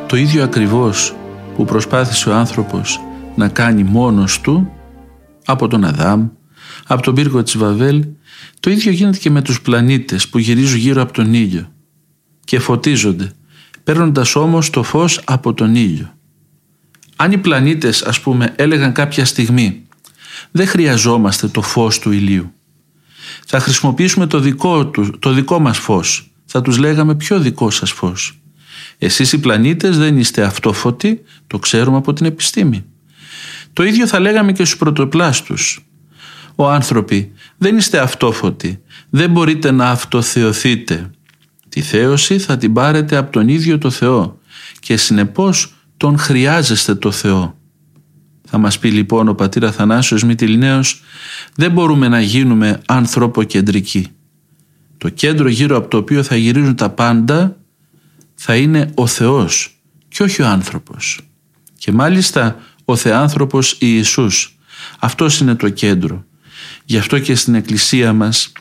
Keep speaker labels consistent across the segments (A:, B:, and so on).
A: το ίδιο ακριβώς που προσπάθησε ο άνθρωπος να κάνει μόνος του, από τον Αδάμ, από τον πύργο της Βαβέλ, το ίδιο γίνεται και με τους πλανήτες που γυρίζουν γύρω από τον ήλιο και φωτίζονται, παίρνοντας όμως το φως από τον ήλιο. Αν οι πλανήτες, ας πούμε, έλεγαν κάποια στιγμή δεν χρειαζόμαστε το φως του ηλίου, θα χρησιμοποιήσουμε το δικό μας φως, θα τους λέγαμε ποιο δικό σας φως? Εσείς οι πλανήτες δεν είστε αυτόφωτοι, το ξέρουμε από την επιστήμη. Το ίδιο θα λέγαμε και στους πρωτοπλάστους. Ο άνθρωποι δεν είστε αυτόφωτοι, δεν μπορείτε να αυτοθεωθείτε. Τη θέωση θα την πάρετε από τον ίδιο το Θεό και συνεπώς τον χρειάζεστε το Θεό. Θα μας πει λοιπόν ο πατήρ Αθανάσιος Μυτιληναίος, δεν μπορούμε να γίνουμε ανθρωποκεντρικοί. Το κέντρο γύρω από το οποίο θα γυρίζουν τα πάντα θα είναι ο Θεός και όχι ο άνθρωπος. Και μάλιστα ο Θεάνθρωπος Ιησούς. Αυτός είναι το κέντρο. Γι' αυτό και στην Εκκλησία μας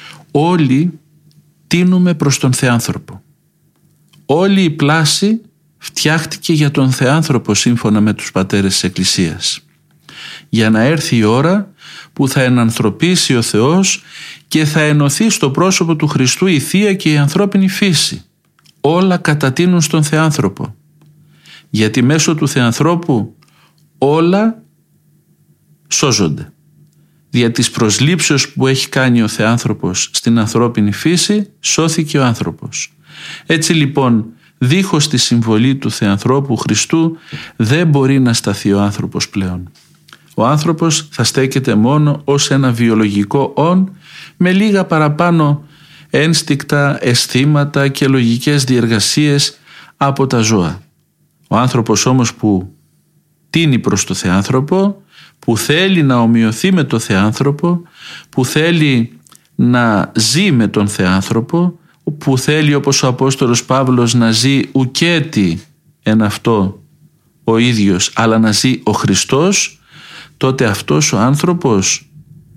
A: όλοι τίνουμε προς τον Θεάνθρωπο. Όλη η πλάση φτιάχτηκε για τον Θεάνθρωπο σύμφωνα με τους πατέρες της Εκκλησίας. Για να έρθει η ώρα που θα ενανθρωπίσει ο Θεός και θα ενωθεί στο πρόσωπο του Χριστού η Θεία και η ανθρώπινη φύση. Όλα κατατείνουν στον Θεάνθρωπο. Γιατί μέσω του Θεανθρώπου όλα σώζονται. Δια της προσλήψεως που έχει κάνει ο Θεάνθρωπος στην ανθρώπινη φύση, σώθηκε ο άνθρωπος. Έτσι λοιπόν, δίχως τη συμβολή του Θεανθρώπου Χριστού, δεν μπορεί να σταθεί ο άνθρωπος πλέον. Ο άνθρωπος θα στέκεται μόνο ως ένα βιολογικό όν με λίγα παραπάνω ένστικτα, αισθήματα και λογικές διεργασίες από τα ζώα. Ο άνθρωπος όμως που τίνει προς το Θεάνθρωπο, που θέλει να ομοιωθεί με το Θεάνθρωπο, που θέλει να ζει με τον Θεάνθρωπο, που θέλει όπως ο Απόστολος Παύλος να ζει ουκέτι εν αυτό ο ίδιος, αλλά να ζει ο Χριστός, τότε αυτός ο άνθρωπος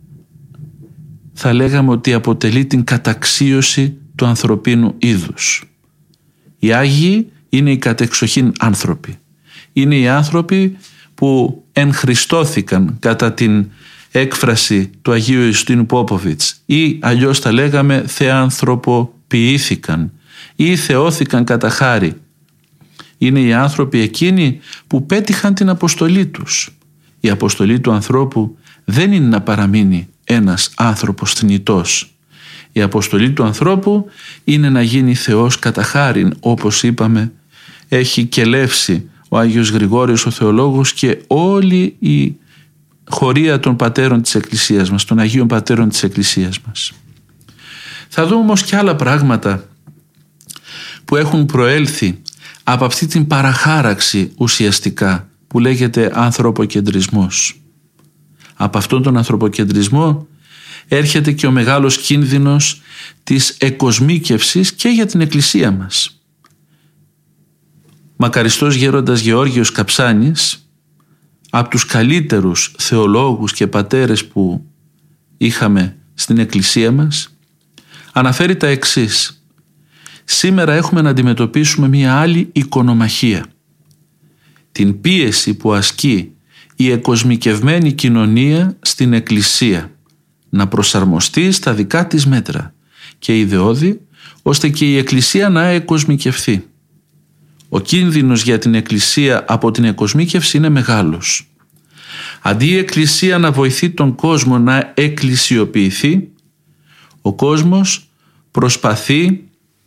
A: θα λέγαμε ότι αποτελεί την καταξίωση του ανθρωπίνου είδους. Οι Άγιοι είναι οι κατεξοχήν άνθρωποι. Είναι οι άνθρωποι που ενχριστώθηκαν κατά την έκφραση του Αγίου Ιουστίνου Πόποβιτς ή αλλιώς τα λέγαμε θεανθρωποποιήθηκαν ή θεώθηκαν κατά χάρη. Είναι οι άνθρωποι εκείνοι που πέτυχαν την αποστολή τους. Η αποστολή του ανθρώπου δεν είναι να παραμείνει ένας άνθρωπος θνητός. Η αποστολή του ανθρώπου είναι να γίνει Θεός κατά χάριν, όπως είπαμε έχει κελεύσει ο Άγιος Γρηγόριος ο Θεολόγος και όλη η χωρία των πατέρων της Εκκλησίας μας, των Αγίων Πατέρων της Εκκλησίας μας. Θα δούμε όμως και άλλα πράγματα που έχουν προέλθει από αυτή την παραχάραξη ουσιαστικά που λέγεται ανθρωποκεντρισμός. Από αυτόν τον ανθρωποκεντρισμό έρχεται και ο μεγάλος κίνδυνος της εκοσμίκευσης και για την Εκκλησία μας. Μακαριστός γέροντας Γεώργιος Καψάνης, από τους καλύτερους θεολόγους και πατέρες που είχαμε στην Εκκλησία μας, αναφέρει τα εξής. Σήμερα έχουμε να αντιμετωπίσουμε μια άλλη οικονομαχία. Την πίεση που ασκεί η εκοσμικευμένη κοινωνία στην Εκκλησία να προσαρμοστεί στα δικά της μέτρα και ιδεώδη, ώστε και η Εκκλησία να εκοσμικευθεί. Ο κίνδυνος για την Εκκλησία από την εκοσμίκευση είναι μεγάλος. Αντί η Εκκλησία να βοηθεί τον κόσμο να εκκλησιοποιηθεί, ο κόσμος προσπαθεί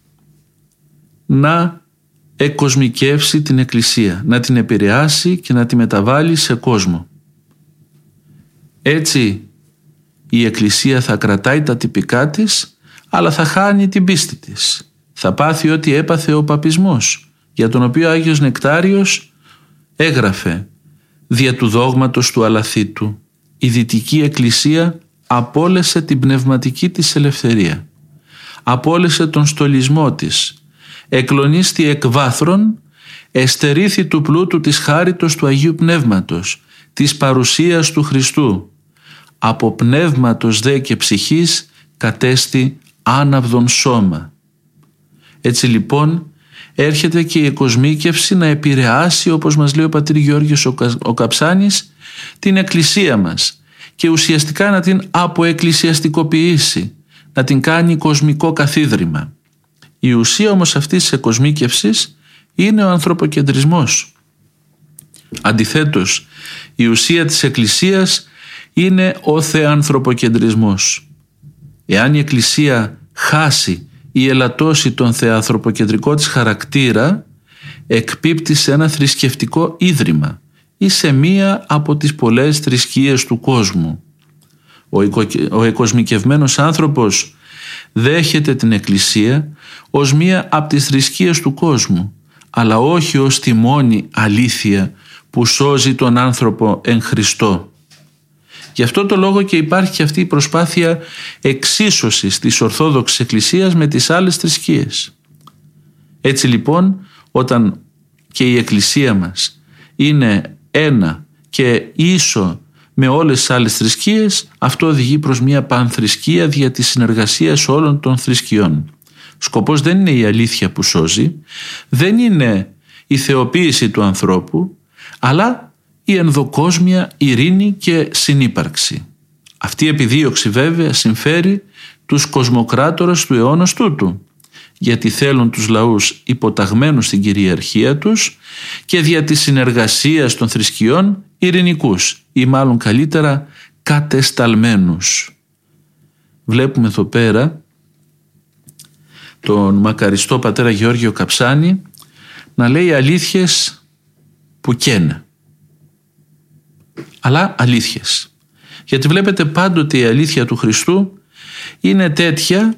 A: να εκοσμικεύσει την Εκκλησία, να την επηρεάσει και να τη μεταβάλει σε κόσμο. Έτσι η Εκκλησία θα κρατάει τα τυπικά της, αλλά θα χάνει την πίστη της. Θα πάθει ό,τι έπαθε ο παπισμός, για τον οποίο ο Άγιος Νεκτάριος έγραφε «Δια του δόγματος του αλαθήτου, η Δυτική Εκκλησία απόλεσε την πνευματική της ελευθερία, απόλεσε τον στολισμό της, εκλονίστη εκ βάθρων, εστερήθη του πλούτου της χάριτος του Αγίου Πνεύματος, της παρουσίας του Χριστού, από πνεύματος δε και ψυχής κατέστη άναυδον σώμα». Έτσι λοιπόν έρχεται και η εκοσμίκευση να επηρεάσει, όπως μας λέει ο πατήρ Γεώργιος ο Καψάνης, την Εκκλησία μας και ουσιαστικά να την αποεκκλησιαστικοποιήσει, να την κάνει κοσμικό καθίδρυμα. Η ουσία όμως αυτής της εκοσμίκευσης είναι ο ανθρωποκεντρισμός. Αντιθέτως, η ουσία της Εκκλησίας είναι ο θεανθρωποκεντρισμός. Εάν η Εκκλησία χάσει ή ελαττώσει τον θεανθρωποκεντρικό της χαρακτήρα, εκπίπτει σε ένα θρησκευτικό ίδρυμα ή σε μία από τις πολλές θρησκείες του κόσμου. Ο εκοσμικευμένος άνθρωπος δέχεται την Εκκλησία ως μία από τις θρησκείες του κόσμου, αλλά όχι ως τη μόνη αλήθεια που σώζει τον άνθρωπο εν Χριστώ. Γι' αυτό το λόγο και υπάρχει και αυτή η προσπάθεια εξίσωσης της Ορθόδοξης Εκκλησίας με τις άλλες θρησκείες. Έτσι λοιπόν, όταν και η Εκκλησία μας είναι ένα και ίσο με όλες τις άλλες θρησκείες, αυτό οδηγεί προς μια πανθρησκεία δια της συνεργασίας όλων των θρησκειών. Σκοπός δεν είναι η αλήθεια που σώζει, δεν είναι η θεοποίηση του ανθρώπου, αλλά η ενδοκόσμια ειρήνη και συνύπαρξη. Αυτή η επιδίωξη βέβαια συμφέρει τους κοσμοκράτορες του αιώνος τούτου, γιατί θέλουν τους λαούς υποταγμένους στην κυριαρχία τους και δια της συνεργασίας των θρησκειών ειρηνικούς ή μάλλον καλύτερα κατεσταλμένους. Βλέπουμε εδώ πέρα τον μακαριστό πατέρα Γεώργιο Καψάνη να λέει αλήθειες που καίνε, αλλά αλήθειες. Γιατί βλέπετε πάντοτε η αλήθεια του Χριστού είναι τέτοια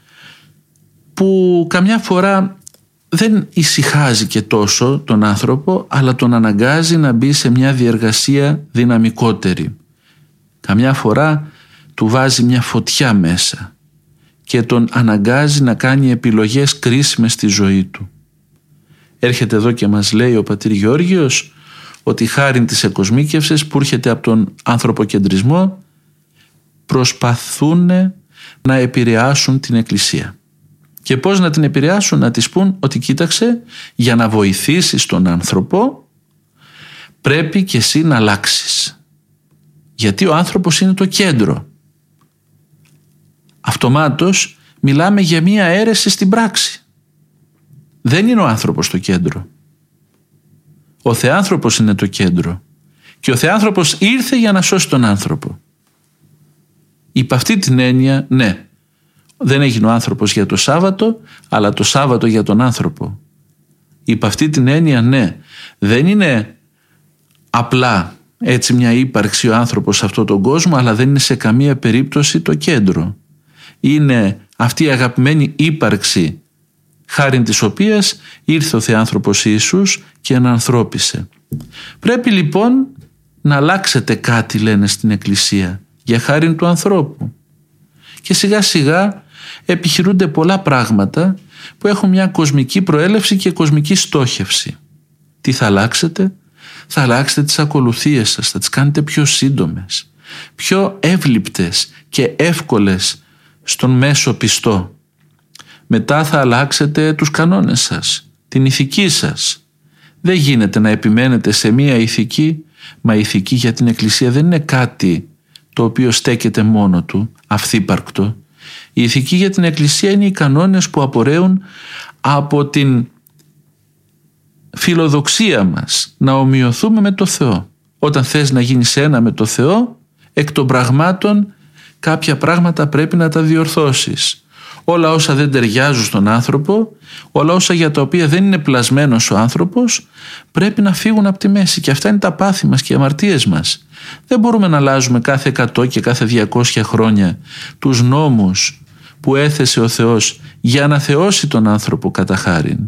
A: που καμιά φορά δεν ησυχάζει και τόσο τον άνθρωπο, αλλά τον αναγκάζει να μπει σε μια διεργασία δυναμικότερη. Καμιά φορά του βάζει μια φωτιά μέσα και τον αναγκάζει να κάνει επιλογές κρίσιμες στη ζωή του. Έρχεται εδώ και μας λέει ο πατήρ Γεώργιος ότι χάριν της εκοσμίκευσης που έρχεται από τον ανθρωποκεντρισμό προσπαθούν να επηρεάσουν την Εκκλησία. Και πώς να την επηρεάσουν? Να της πούν ότι κοίταξε, για να βοηθήσεις τον άνθρωπο πρέπει και εσύ να αλλάξεις. Γιατί ο άνθρωπος είναι το κέντρο. Αυτομάτως μιλάμε για μία αίρεση στην πράξη. Δεν είναι ο άνθρωπος το κέντρο. Ο Θεάνθρωπος είναι το κέντρο. Και ο Θεάνθρωπος ήρθε για να σώσει τον άνθρωπο. Υπ' αυτή την έννοια, ναι, δεν έγινε ο άνθρωπος για το Σάββατο, αλλά το Σάββατο για τον άνθρωπο. Υπ' αυτή την έννοια, ναι, δεν είναι απλά έτσι μια ύπαρξη ο άνθρωπος σε αυτόν τον κόσμο, αλλά δεν είναι σε καμία περίπτωση το κέντρο. Είναι αυτή η αγαπημένη ύπαρξη χάριν της οποίας ήρθε ο Θεάνθρωπος Ιησούς και ενανθρώπισε. Πρέπει λοιπόν να αλλάξετε κάτι, λένε στην Εκκλησία, για χάριν του ανθρώπου. Και σιγά σιγά επιχειρούνται πολλά πράγματα που έχουν μια κοσμική προέλευση και κοσμική στόχευση. Τι θα αλλάξετε? Θα αλλάξετε τις ακολουθίες σας, θα τις κάνετε πιο σύντομες, πιο εύληπτες και εύκολες στον μέσο πιστό. Μετά θα αλλάξετε τους κανόνες σας, την ηθική σας. Δεν γίνεται να επιμένετε σε μία ηθική, μα η ηθική για την Εκκλησία δεν είναι κάτι το οποίο στέκεται μόνο του, αυθύπαρκτο. Η ηθική για την Εκκλησία είναι οι κανόνες που απορρέουν από την φιλοδοξία μας να ομοιωθούμε με το Θεό. Όταν θες να γίνεις ένα με το Θεό, εκ των πραγμάτων κάποια πράγματα πρέπει να τα διορθώσεις. Όλα όσα δεν ταιριάζουν στον άνθρωπο, όλα όσα για τα οποία δεν είναι πλασμένος ο άνθρωπος, πρέπει να φύγουν από τη μέση. Και αυτά είναι τα πάθη μας και οι αμαρτίες μας. Δεν μπορούμε να αλλάζουμε κάθε 100 και κάθε 200 χρόνια τους νόμους που έθεσε ο Θεός για να θεώσει τον άνθρωπο κατά χάριν.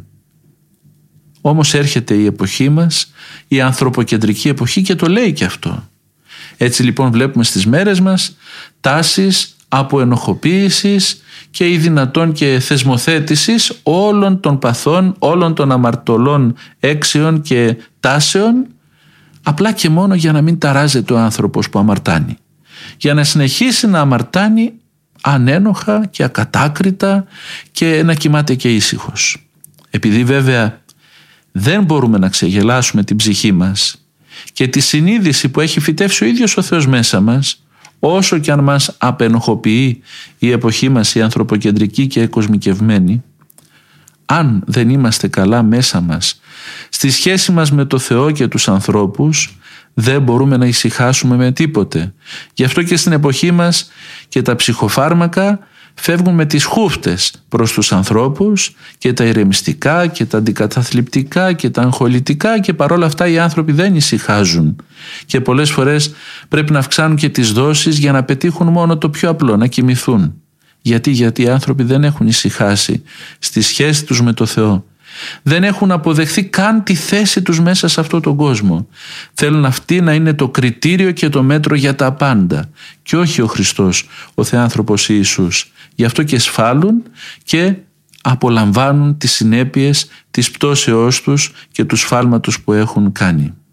A: Όμως έρχεται η εποχή μας, η ανθρωποκεντρική εποχή, και το λέει και αυτό. Έτσι λοιπόν βλέπουμε στις μέρες μας τάσεις από ενοχοποίησης και ή δυνατόν και θεσμοθέτησης όλων των παθών, όλων των αμαρτωλών έξεων και τάσεων, απλά και μόνο για να μην ταράζεται ο άνθρωπος που αμαρτάνει, για να συνεχίσει να αμαρτάνει ανένοχα και ακατάκριτα και να κοιμάται και ήσυχος. Επειδή βέβαια δεν μπορούμε να ξεγελάσουμε την ψυχή μας και τη συνείδηση που έχει φυτεύσει ο ίδιος ο Θεός μέσα μας, όσο και αν μας απενοχοποιεί η εποχή μας η ανθρωποκεντρική και κοσμικευμένη, αν δεν είμαστε καλά μέσα μας στη σχέση μας με το Θεό και τους ανθρώπους, δεν μπορούμε να ησυχάσουμε με τίποτε. Γι' αυτό και στην εποχή μας και τα ψυχοφάρμακα φεύγουν με τις χούφτες προς τους ανθρώπους, και τα ηρεμιστικά και τα αντικαταθλιπτικά και τα αγχολητικά, και παρόλα αυτά οι άνθρωποι δεν ησυχάζουν και πολλές φορές πρέπει να αυξάνουν και τις δόσεις για να πετύχουν μόνο το πιο απλό, να κοιμηθούν. Γιατί οι άνθρωποι δεν έχουν ησυχάσει στη σχέση τους με το Θεό. Δεν έχουν αποδεχθεί καν τη θέση τους μέσα σε αυτόν τον κόσμο. Θέλουν αυτή να είναι το κριτήριο και το μέτρο για τα πάντα, και όχι ο Χριστός, ο Θεάνθρωπος Ιησούς. Γι' αυτό και σφάλουν και απολαμβάνουν τις συνέπειες της πτώσεώς τους και του σφάλματος που έχουν κάνει.